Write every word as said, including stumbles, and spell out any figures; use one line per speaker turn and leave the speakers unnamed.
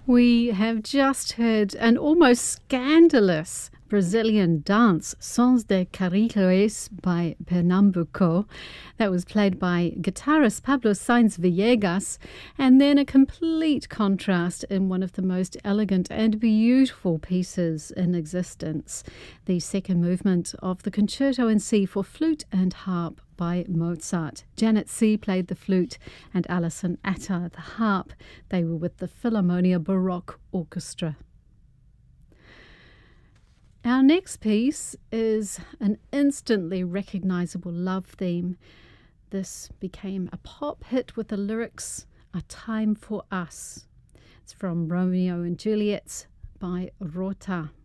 We have just heard an almost scandalous Brazilian dance, Sons de Carrilhos by Pernambuco. That was played by guitarist Pablo Sainz Villegas, and then a complete contrast in one of the most elegant and beautiful pieces in existence, the second movement of the Concerto in C for flute and harp by Mozart. Janet C. played the flute and Alison Atta the harp. They were with the Philharmonia Baroque Orchestra. Our next piece is an instantly recognizable love theme. This became a pop hit with the lyrics, "A Time for Us." It's from Romeo and Juliet by Rota.